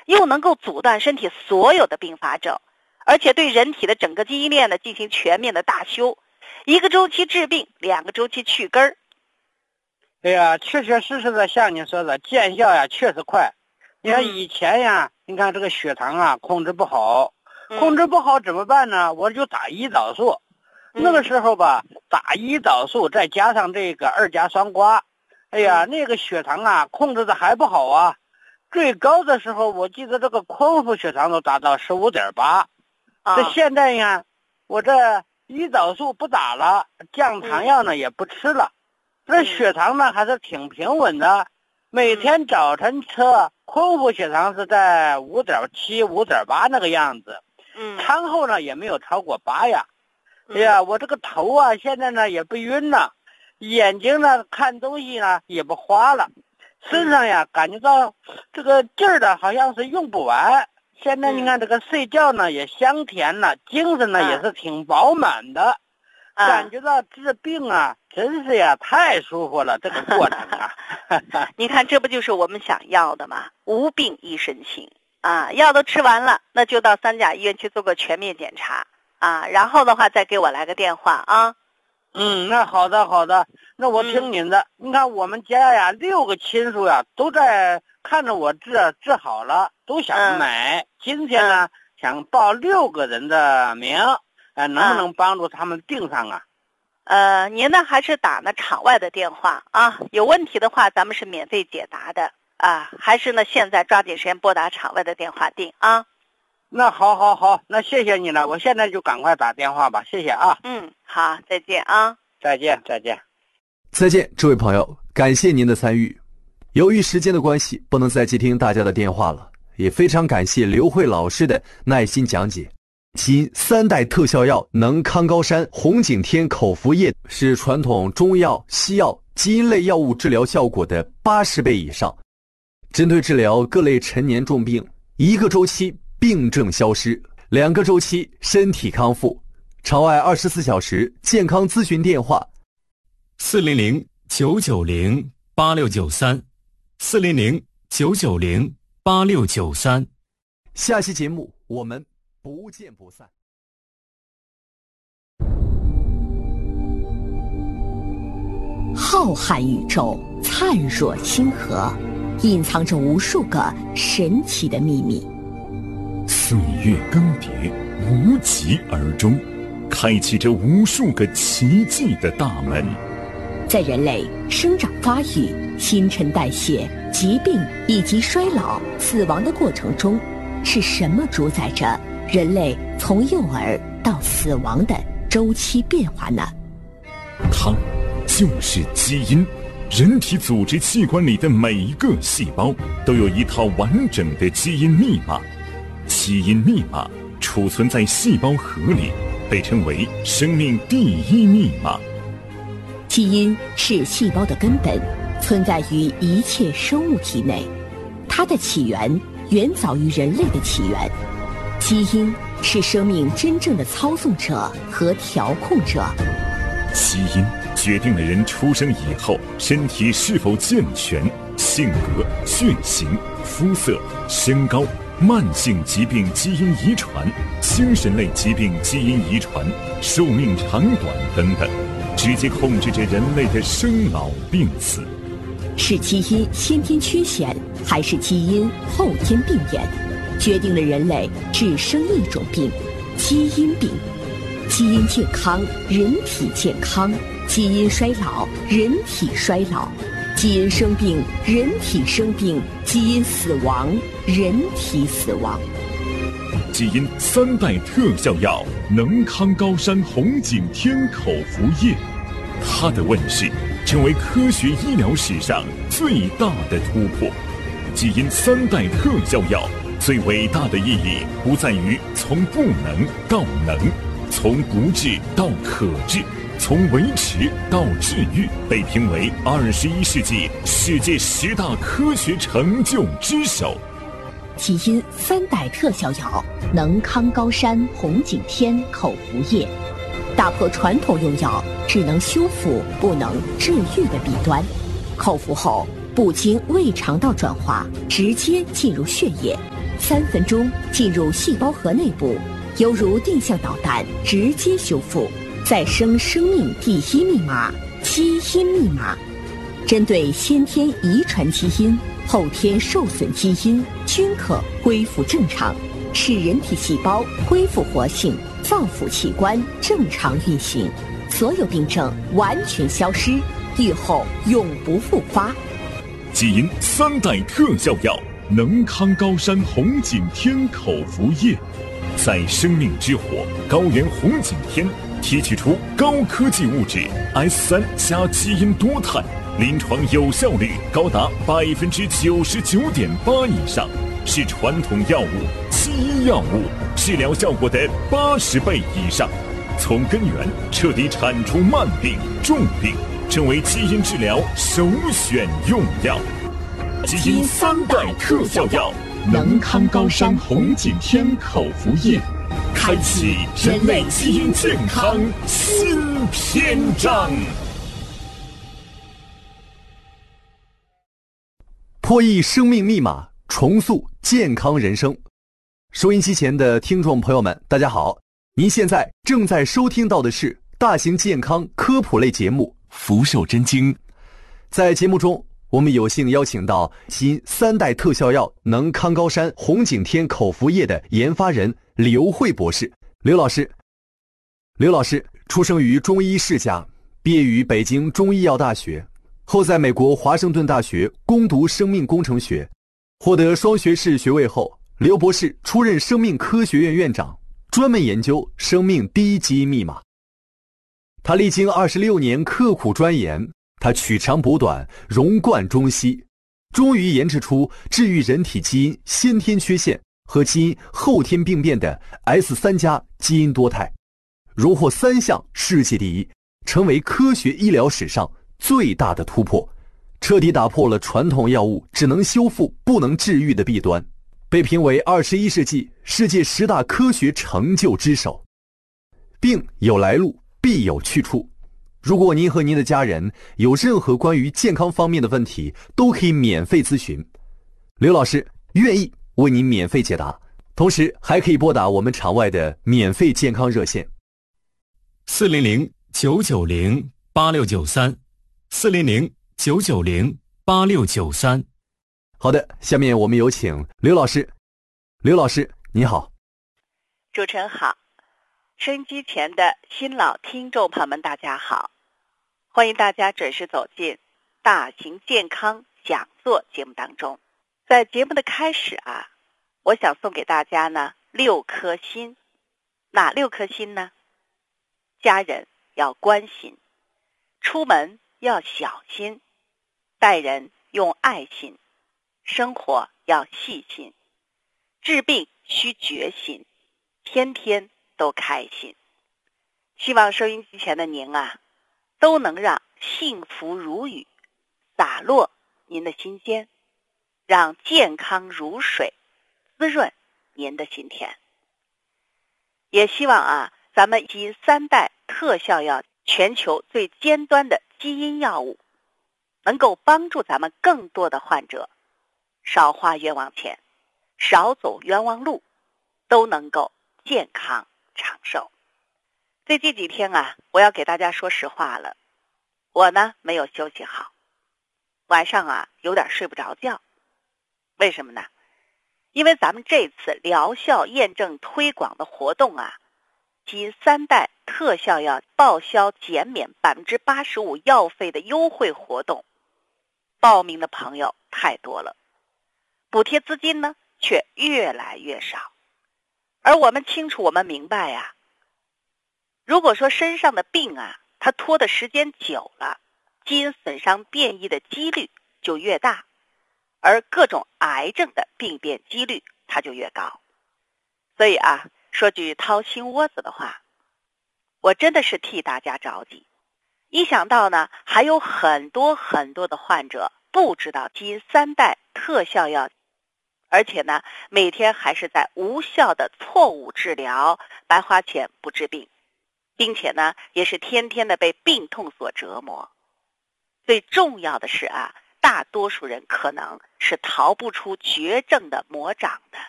又能够阻断身体所有的并发症，而且对人体的整个基因链呢进行全面的大修，一个周期治病，2个周期去根儿。 哎呀，确确实实的像你说的，见效呀确实快。你看以前呀，你看这个血糖啊控制不好，怎么办呢？我就打胰岛素。那个时候吧，打胰岛素再加上这个2价双胍，哎呀，那个血糖啊控制的还不好啊。最高的时候，我记得这个空腹血糖都达到15.8。这现在呀，我这胰岛素不打了，降糖药呢也不吃了，这血糖呢还是挺平稳的。每天早晨测空腹血糖是在5.7、5.8那个样子，餐后呢也没有超过8呀。哎呀，我这个头啊现在呢也不晕了，眼睛呢看东西呢也不花了，身上呀感觉到这个劲儿的好像是用不完。现在你看这个睡觉呢也香甜了，精神呢也是挺饱满的，感觉到治病啊真是呀太舒服了，这个过程啊。 你看这不就是我们想要的吗？无病一身轻啊，药都吃完了，那就到3甲医院去做个全面检查啊，然后的话再给我来个电话啊。 那好的，那我听您的。你看我们家呀6个亲属呀都在看着我治好了，都想买。今天呢想报6个人的名，能不能帮助他们订上啊？ 您呢还是打呢场外的电话啊，有问题的话咱们是免费解答的啊，还是呢现在抓紧时间拨打场外的电话订啊。 那好，那谢谢你了，我现在就赶快打电话吧，谢谢啊。 好，再见啊。 再见。 再见，这位朋友，感谢您的参与。由于时间的关系，不能再接听大家的电话了，也非常感谢刘慧老师的耐心讲解。基因3代特效药能康高山红景天口服液是传统中药、西药、基因类药物治疗效果的80倍以上，针对治疗各类陈年重病，1个周期病症消失，2个周期身体康复。场外24小时健康咨询电话 400-990-8693，400-990-8693。 下期节目我们不见不散。 浩瀚宇宙，灿若星河，隐藏着无数个神奇的秘密。 岁月更迭，无疾而终，开启着无数个奇迹的大门。 在人类生长发育、新陈代谢、疾病以及衰老、死亡的过程中，是什么主宰着人类从幼儿到死亡的周期变化呢？ 它就是基因。人体组织器官里的每一个细胞都有一套完整的基因密码，基因密码储存在细胞核里，被称为生命第一密码。 基因是细胞的根本，存在于一切生物体内。它的起源远早于人类的起源。基因是生命真正的操纵者和调控者。 基因决定了人出生以后身体是否健全，性格、血型、肤色、身高、慢性疾病基因遗传、精神类疾病基因遗传、寿命长短等等，直接控制着人类的生老病死。 是基因先天缺陷还是基因后天病变，决定了人类只生一种病——基因病。基因健康，人体健康；基因衰老，人体衰老；基因生病，人体生病；基因死亡，人体死亡。 基因3代特效药能康高山红景天口服液，它的问世成为科学医疗史上最大的突破。基因3代特效药最伟大的意义不在于从不能到能，从不治到可治，从维持到治愈，被评为21世纪世界10大科学成就之首。 基因3代特效药能康高山红景天口服液，打破传统用药只能修复不能治愈的弊端。口服后不经胃肠道转化，直接进入血液， 3分钟进入细胞核内部，犹如定向导弹直接修复，再生生命第一密码——基因密码。针对先天遗传基因、后天受损基因均可恢复正常，使人体细胞恢复活性，造血器官正常运行，所有病症完全消失，愈后永不复发。 基因3代特效药能康高山红景天口服液，在生命之火高原红景天提取出高科技物质 S3 加基因多肽，临床有效率高达99.8%以上，是传统药物、西医药物治疗效果的80倍以上，从根源彻底铲除慢病、重病，成为基因治疗首选用药。基因3代特效药能康高山红景天口服液，开启人类基因健康新篇章。 破译生命密码，重塑健康人生。收音机前的听众朋友们，大家好，您现在正在收听到的是大型健康科普类节目《福寿真经》。在节目中，我们有幸邀请到基因3代特效药能康高山红景天口服液的研发人刘慧博士。刘老师出生于中医世家，毕业于北京中医药大学，后在美国华盛顿大学攻读生命工程学，获得双学士学位后，刘博士出任生命科学院院长，专门研究生命第一基因密码。他历经26年刻苦钻研，他取长补短，融贯中西，终于研制出治愈人体基因先天缺陷和基因后天病变的 S3 加基因多肽，荣获3项世界第一，成为科学医疗史上最大的突破，彻底打破了传统药物只能修复不能治愈的弊端，被评为21世纪世界10大科学成就之首。病有来路，必有去处。如果您和您的家人有任何关于健康方面的问题，都可以免费咨询，刘老师愿意为您免费解答，同时还可以拨打我们场外的免费健康热线 400-990-8693 400-990-8693。 好的，下面我们有请刘老师。刘老师你好。 主持人好，收音机前的新老听众朋友们大家好，欢迎大家准时走进大型健康讲座节目当中。在节目的开始我想送给大家呢6颗心。哪6颗心呢？家人要关心，出门要小心，待人用爱心，生活要细心，治病需决心，天天都开心。希望收音机前的您都能让幸福如雨洒落您的心间，让健康如水滋润您的心田。也希望咱们基因3代特效药，全球最尖端的基因药物，能够帮助咱们更多的患者少花冤枉钱，少走冤枉路，都能够健康长寿。最近几天我要给大家说实话了，我呢没有休息好，晚上有点睡不着觉。为什么呢？因为咱们这次疗效验证推广的活动基因3代特效药报销减免 85% 药费的优惠活动，报名的朋友太多了，补贴资金呢却越来越少。而我们清楚，我们明白如果说身上的病它拖的时间久了，基因损伤变异的几率就越大，而各种癌症的病变几率它就越高。所以说句掏心窝子的话，我真的是替大家着急。一想到呢还有很多的患者不知道基因3代特效药，而且呢每天还是在无效的错误治疗，白花钱不治病，并且呢也是天天的被病痛所折磨。最重要的是大多数人可能是逃不出绝症的魔掌的。